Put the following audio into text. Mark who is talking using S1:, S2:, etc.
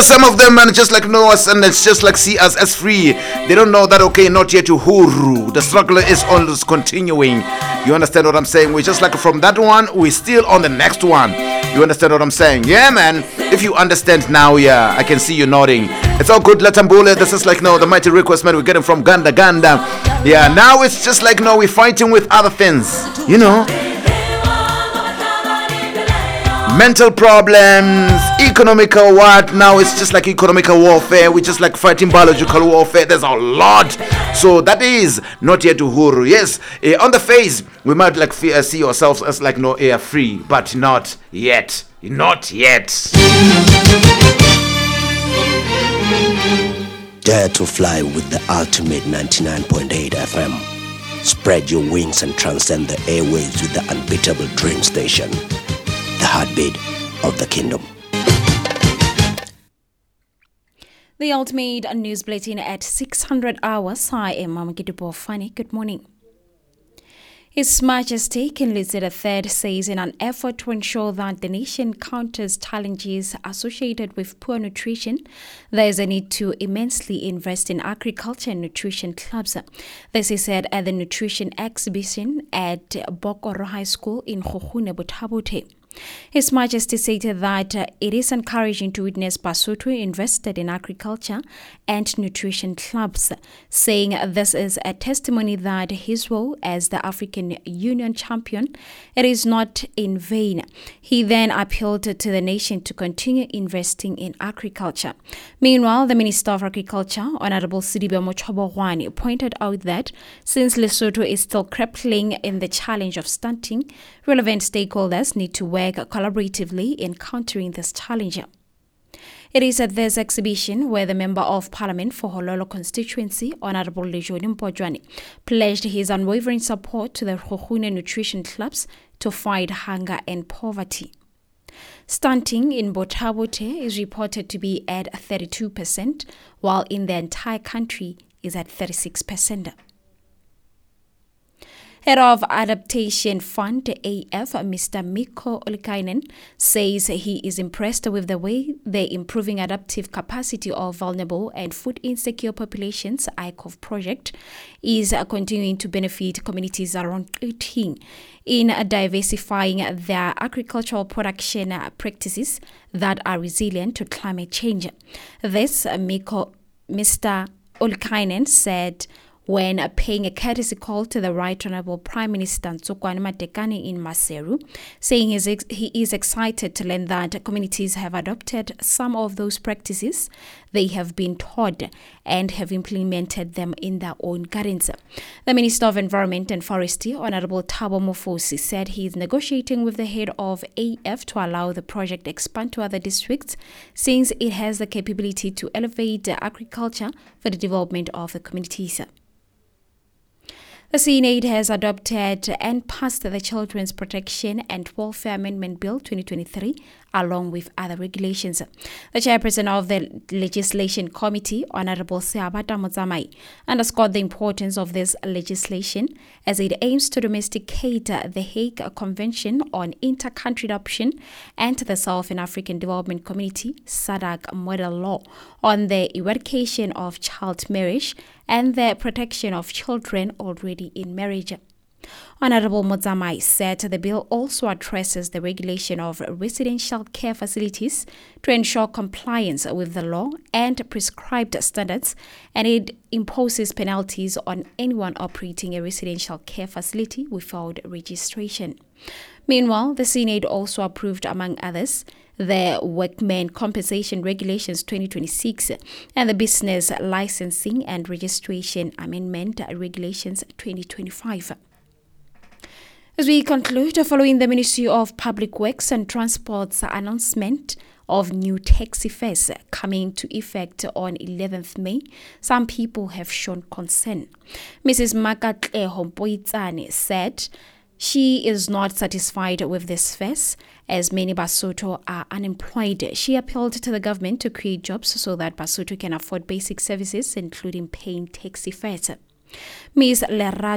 S1: some of them and just like know us and it's just like see us as free. They don't know that okay, not yet to huru. The struggle is always continuing. You understand what I'm saying? We're just like from that one, we're still on the next one. You understand what I'm saying? Yeah, man. If you understand now, yeah, I can see you nodding. It's all good, Latambule. This is like no, the mighty request, man. We're getting from Ganda. Yeah, now it's just like no, we're fighting with other things. You know, mental problems, economical what? Now it's just like economical warfare. We're just like fighting biological warfare. There's a lot. So that is not yet uhuru. Yes, on the face we might like see ourselves as like no air free, but not yet. Not yet.
S2: Dare to fly with the ultimate 99.8 FM. Spread your wings and transcend the airwaves with the unbeatable dream station. The heartbeat of the kingdom.
S3: The ultimate news bulletin at 600 hours. I am Mama Gidubo Fani. Good morning. His Majesty King Lizard III says in an effort to ensure that the nation counters challenges associated with poor nutrition, there is a need to immensely invest in agriculture and nutrition clubs. This is said at the nutrition exhibition at Bokoro High School in Khokune, Botabote. His Majesty stated that it is encouraging to witness Basotho invested in agriculture and nutrition clubs, saying this is a testimony that his role as the African Union champion, it is not in vain. He then appealed to the nation to continue investing in agriculture. Meanwhile, the Minister of Agriculture, Honorable Sidibe Mochobogwane, pointed out that since Lesotho is still grappling in the challenge of stunting, relevant stakeholders need to work collaboratively in countering this challenge. It is at this exhibition where the Member of Parliament for Hololo constituency, Honorable Lejoni Mpojwane, pledged his unwavering support to the Khokune nutrition clubs to fight hunger and poverty. Stunting in Botabote is reported to be at 32%, while in the entire country is at 36%. Head of Adaptation Fund, AF, Mr. Mikko Olikainen, says he is impressed with the way the Improving Adaptive Capacity of Vulnerable and Food Insecure Populations ICOV project is continuing to benefit communities around Gauteng in diversifying their agricultural production practices that are resilient to climate change. This, Mr. Olikainen said when paying a courtesy call to the Right Honourable Prime Minister Ntsukwane Matekane in Maseru, saying he is excited to learn that communities have adopted some of those practices they have been taught and have implemented them in their own gardens. The Minister of Environment and Forestry, Honourable Thabo Mofosi, said he is negotiating with the head of AF to allow the project expand to other districts, since it has the capability to elevate agriculture for the development of the communities. The Senate has adopted and passed the Children's Protection and Welfare Amendment Bill 2023, along with other regulations. The chairperson of the Legislation Committee, Honorable Seabata Motsamai, underscored the importance of this legislation as it aims to domesticate the Hague Convention on Inter-Country Adoption and the Southern African Development Community, SADC model law on the eradication of child marriage and the protection of children already in marriage. Honorable Motsamai said the bill also addresses the regulation of residential care facilities to ensure compliance with the law and prescribed standards, and it imposes penalties on anyone operating a residential care facility without registration. Meanwhile, the Senate also approved, among others, the Workmen Compensation Regulations 2026 and the Business Licensing and Registration Amendment Regulations 2025. As we conclude, following the Ministry of Public Works and Transport's announcement of new taxi fares coming to effect on 11th May, some people have shown concern. Mrs. Makatleho Mpoitsane said she is not satisfied with this fares, as many Basotho are unemployed. She appealed to the government to create jobs so that Basotho can afford basic services, including paying taxi fares. Ms. Lerato